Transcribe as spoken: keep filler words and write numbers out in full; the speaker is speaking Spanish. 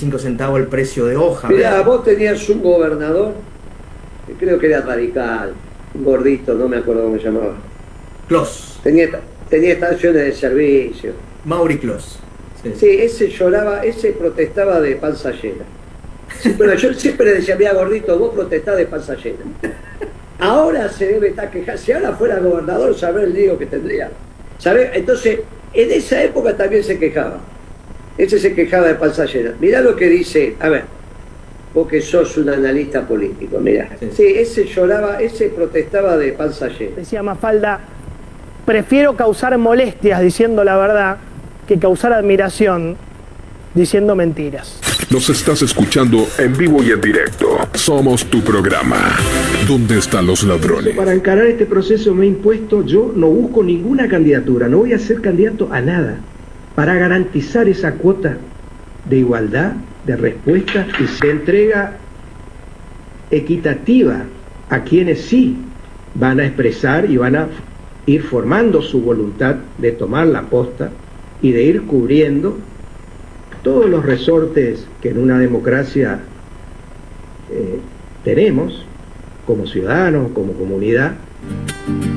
veinticinco centavos el precio de hoja. Mirá, vos tenías un gobernador, que creo que era radical, un gordito, no me acuerdo cómo se llamaba. Clos. Tenía, tenía estaciones de servicio. Mauri Clos. Sí. Sí, ese lloraba, ese protestaba de panza llena. Sí, pero yo siempre le decía, mira gordito, vos protestás de panza llena. Ahora se debe estar quejando. Si ahora fuera gobernador, saber el lío que tendría. ¿Sabés? Entonces, en esa época también se quejaba. Ese se quejaba de panza llena. Mirá lo que dice, a ver, vos que sos un analista político, mirá. Sí, sí ese lloraba, ese protestaba de panza llena. Decía Mafalda, prefiero causar molestias diciendo la verdad que causar admiración diciendo mentiras. Nos estás escuchando en vivo y en directo. Somos tu programa. ¿Dónde están los ladrones? Para encarar este proceso me he impuesto, yo no busco ninguna candidatura, no voy a ser candidato a nada, para garantizar esa cuota de igualdad, de respuesta y se entrega equitativa a quienes sí van a expresar y van a ir formando su voluntad de tomar la posta y de ir cubriendo todos los resortes que en una democracia eh, tenemos como ciudadanos, como comunidad.